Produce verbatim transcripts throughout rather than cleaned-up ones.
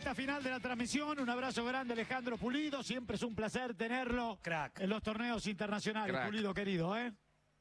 recta final de la transmisión. Un abrazo grande, Alejandro Pulido. Siempre es un placer tenerlo Crack. en los torneos internacionales, Crack. Pulido querido, ¿eh?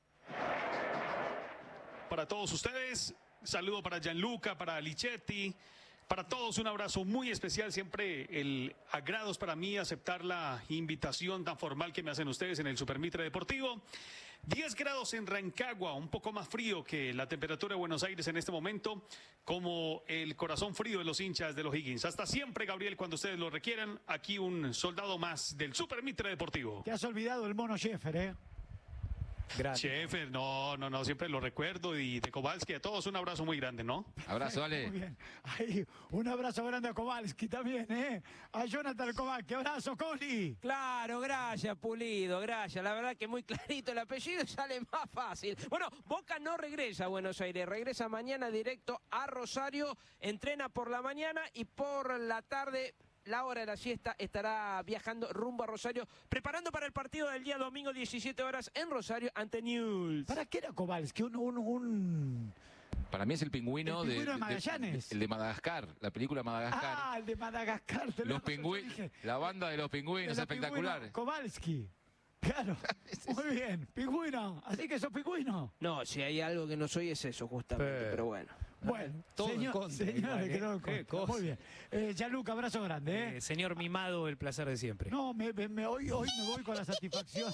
Para todos ustedes, saludo para Gianluca, para Lichetti, para todos un abrazo muy especial. Siempre el agrado es para mí aceptar la invitación tan formal que me hacen ustedes en el Supermitre Deportivo. diez grados en Rancagua, un poco más frío que la temperatura de Buenos Aires en este momento, como el corazón frío de los hinchas de los Higgins. Hasta siempre, Gabriel, cuando ustedes lo requieran. Aquí un soldado más del Supermitre Deportivo. Te has olvidado el mono Sheffer, ¿eh? Gracias. Sheffer, no, no, no, siempre lo recuerdo. Y de Kowalski, a todos un abrazo muy grande, ¿no? Abrazo, Muy Ale. bien. Ay, un abrazo grande a Kowalski también, ¿eh? A Jonathan Kowalski. Abrazo, Coli. Claro, gracias, Pulido, gracias. La verdad que muy clarito el apellido y sale más fácil. Bueno, Boca no regresa a Buenos Aires, regresa mañana directo a Rosario, entrena por la mañana y por la tarde, la hora de la siesta, estará viajando rumbo a Rosario, preparando para el partido del día domingo, diecisiete horas, en Rosario ante Newell's. ¿Para qué era Kowalski? Un... un, un... Para mí es el pingüino, El pingüino de de, Magallanes. el de Madagascar, la película Madagascar. Ah, el de Madagascar. Te lo- Los pingüinos, la banda de los pingüinos, de los espectacular. pingüinos, Kowalski. Claro, muy bien, pingüino. Así que sos pingüino. No, si hay algo que no soy es eso, justamente, Pero- pero bueno. Bueno, Todo en señor, contra, señor, igual, le quedó en ¿eh? Qué contra. cosa. Muy bien. Eh, Gianluca, abrazo grande, ¿eh? Eh, señor mimado, el placer de siempre. No, me, me- me- hoy, hoy me voy con la satisfacción.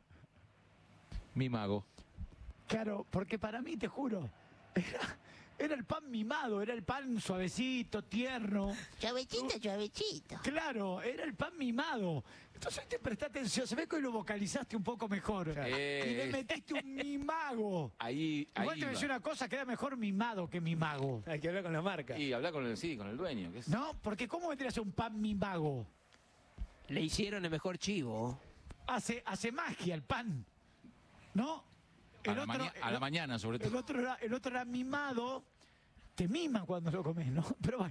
Mi mago. Claro, porque para mí, te juro, era, era el pan mimado, era el pan suavecito, tierno. Suavecito, suavecito. Claro, era el pan mimado. Entonces te presta atención, se ve que hoy lo vocalizaste un poco mejor. Eh. Y le metiste un mimago. Ahí, Igual ahí te voy a decir va. una cosa, queda mejor mimado que mimago. Hay que hablar con la marca. Y hablar con el, sí, con el dueño. Que es... ¿No? Porque ¿cómo vendría a ser un pan mimago? Le hicieron el mejor chivo. Hace, hace magia el pan. ¿No? A la maña- a la mañana, sobre todo. El otro, era, el otro era mimado. Te mima cuando lo comes, ¿no? Pero bueno,